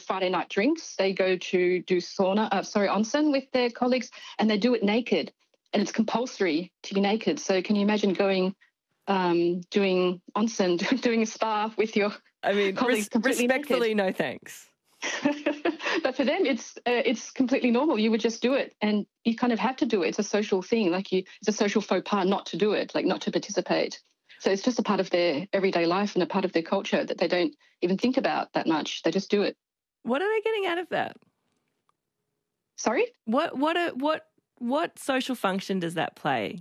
Friday night drinks. They go to do onsen with their colleagues, and they do it naked, and it's compulsory to be naked. So can you imagine going doing onsen, doing a spa with your colleagues completely respectfully, naked? no thanks. But for them, it's completely normal. You would just do it, and you kind of have to do it. It's a social thing. It's a social faux pas not to do it, like not to participate. So it's just a part of their everyday life and a part of their culture that they don't even think about that much. They just do it. What are they getting out of that? Sorry? What social function does that play?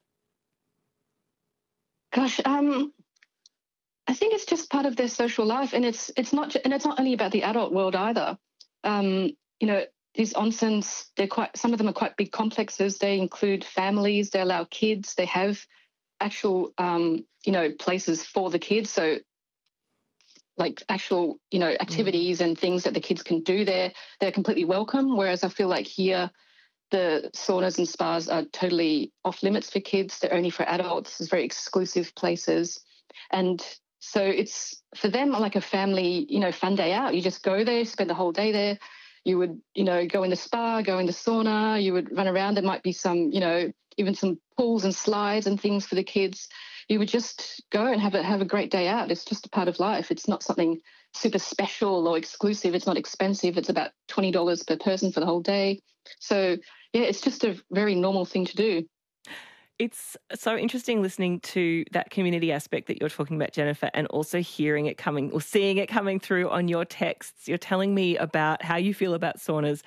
Gosh, I think it's just part of their social life, and it's not only about the adult world either. These onsens, some of them are quite big complexes. They include families. They allow kids. They have actual places for the kids. So like actual activities and things that the kids can do there. They're completely welcome. Whereas I feel like here, the saunas and spas are totally off limits for kids. They're only for adults. It's very exclusive places. And so it's for them like a family, fun day out. You just go there, spend the whole day there. You would, go in the spa, go in the sauna. You would run around. There might be some, even some pools and slides and things for the kids. You would just go and have a great day out. It's just a part of life. It's not something super special or exclusive. It's not expensive. It's about $20 per person for the whole day. So, yeah, it's just a very normal thing to do. It's so interesting listening to that community aspect that you're talking about, Jennifer, and also hearing it coming or seeing it coming through on your texts. You're telling me about how you feel about saunas,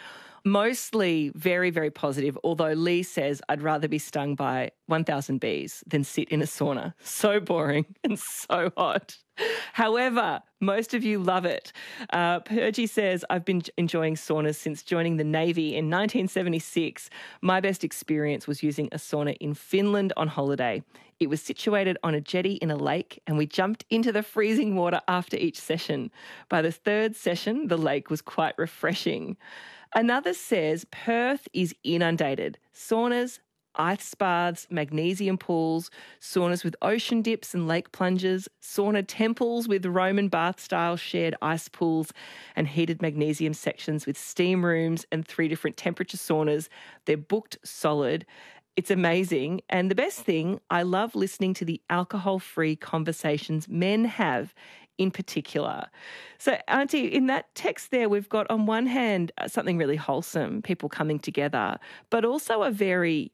mostly very, very positive, although Lee says, I'd rather be stung by 1,000 bees than sit in a sauna. So boring and so hot. However, most of you love it. Purgy says, I've been enjoying saunas since joining the Navy in 1976. My best experience was using a sauna in Finland on holiday. It was situated on a jetty in a lake, and we jumped into the freezing water after each session. By the third session, the lake was quite refreshing. Another says Perth is inundated. Saunas, ice baths, magnesium pools, saunas with ocean dips and lake plunges, sauna temples with Roman bath-style shared ice pools and heated magnesium sections with steam rooms and 3 different temperature saunas. They're booked solid. It's amazing. And the best thing, I love listening to the alcohol-free conversations men have in particular. So, Auntie, in that text there, we've got on one hand something really wholesome, people coming together, but also a very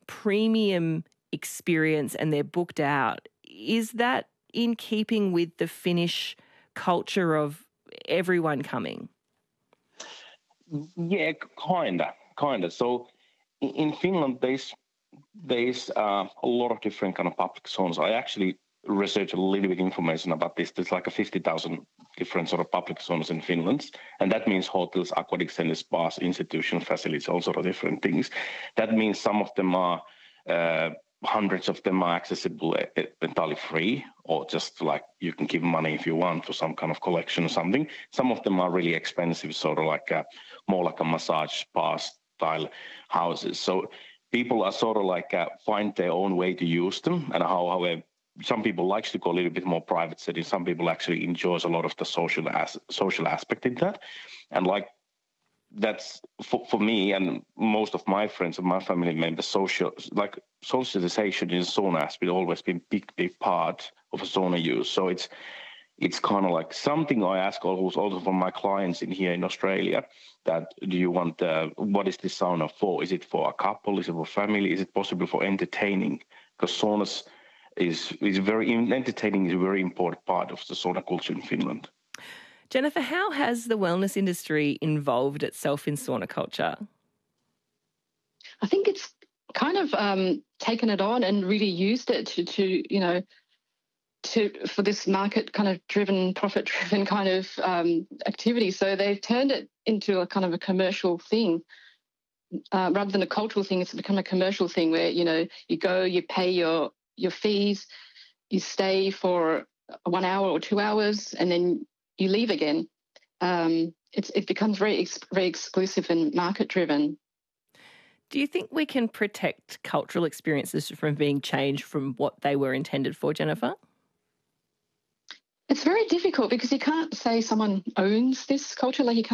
premium experience and they're booked out. Is that in keeping with the Finnish culture of everyone coming? Yeah, kinda. So in Finland, there's a lot of different kind of public zones. I actually researched a little bit information about this. There's like 50,000 different sort of public zones in Finland, and that means hotels, aquatic centers, spas, institutional facilities, all sort of different things. That means some of them are, hundreds of them are accessible entirely free, or just like you can give money if you want for some kind of collection or something. Some of them are really expensive, sort of like more like a massage spa style houses. So people are sort of like find their own way to use them, and however some people likes to go a little bit more private setting. Some people actually enjoys a lot of the social aspect in that, and like that's for me and most of my friends and my family members. Socialization in sauna has always been big part of a sauna use. So it's kind of like something I ask also from my clients in here in Australia, that do you want, what is this sauna for? Is it for a couple? Is it for family? Is it possible for entertaining? Because saunas is very entertaining, is a very important part of the sauna culture in Finland. Jennifer, how has the wellness industry involved itself in sauna culture? I think it's kind of taken it on and really used it for this market kind of driven, profit driven kind of activity. So they've turned it into a kind of a commercial thing. Rather than a cultural thing, it's become a commercial thing where, you go, you pay your fees, you stay for 1 hour or 2 hours, and then you leave again. It becomes very exclusive and market driven. Do you think we can protect cultural experiences from being changed from what they were intended for, Jennifer? It's very difficult because you can't say someone owns this culture. Like you can't